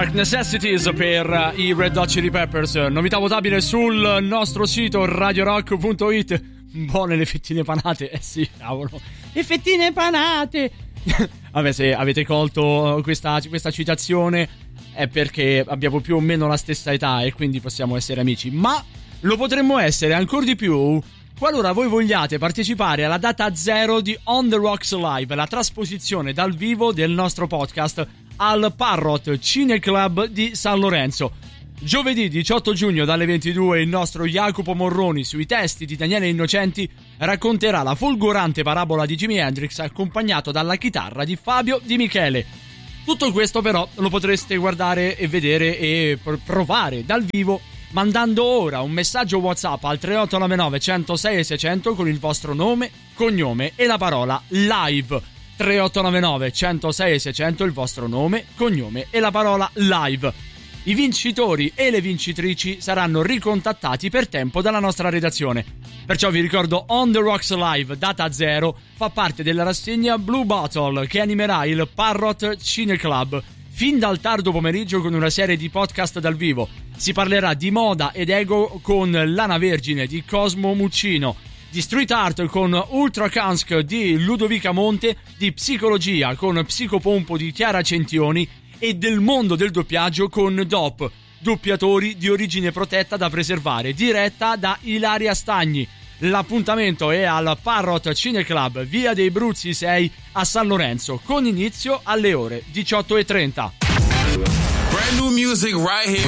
Dark Necessities per i Red Hot Chili Peppers. Novità votabile sul nostro sito radiorock.it. Buone le fettine panate. Sì, cavolo. Le fettine panate. Vabbè, se avete colto questa citazione è perché abbiamo più o meno la stessa età e quindi possiamo essere amici. Ma lo potremmo essere ancora di più qualora voi vogliate partecipare alla data zero di On The Rocks Live, la trasposizione dal vivo del nostro podcast al Parrot Cineclub di San Lorenzo. Giovedì 18 giugno dalle 22 il nostro Jacopo Morroni, sui testi di Daniele Innocenti, racconterà la folgorante parabola di Jimi Hendrix accompagnato dalla chitarra di Fabio Di Michele. Tutto questo però lo potreste guardare e vedere e provare dal vivo mandando ora un messaggio WhatsApp al 3899 106 600 con il vostro nome, cognome e la parola live. 3899 106 600 il vostro nome, cognome e la parola live. I vincitori e le vincitrici saranno ricontattati per tempo dalla nostra redazione. Perciò vi ricordo On The Rocks Live data 0 fa parte della rassegna Blue Bottle che animerà il Parrot Cineclub fin dal tardo pomeriggio con una serie di podcast dal vivo. Si parlerà di moda ed ego con Lana Vergine di Cosmo Muccino, di street art con Ultra Kansk di Ludovica Monte, di psicologia con Psicopompo di Chiara Centioni e del mondo del doppiaggio con DOP, doppiatori di origine protetta da preservare, diretta da Ilaria Stagni. L'appuntamento è al Parrot Cineclub, via dei Bruzzi 6 a San Lorenzo, con inizio alle ore 18:30. Brand new music right here.